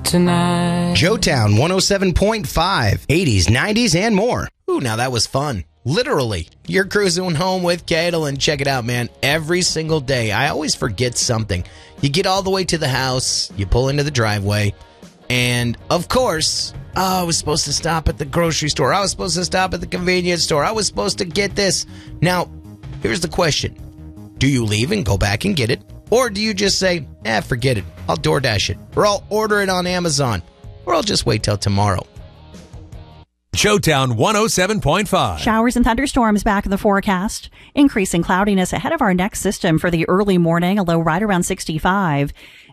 tonight. Joetown 107.5, 80s, 90s, and more. Ooh, now that was fun. Literally. You're cruising home with Caitlin. Check it out, man. Every single day, I always forget something. You get all the way to the house, you pull into the driveway, and of course, I was supposed to stop at the grocery store. I was supposed to stop at the convenience store. I was supposed to get this. Now, here's the question. Do you leave and go back and get it? Or do you just say, forget it. I'll DoorDash it. Or I'll order it on Amazon. Or I'll just wait till tomorrow. Showtown 107.5. Showers and thunderstorms back in the forecast. Increasing cloudiness ahead of our next system for the early morning, a low right around 65.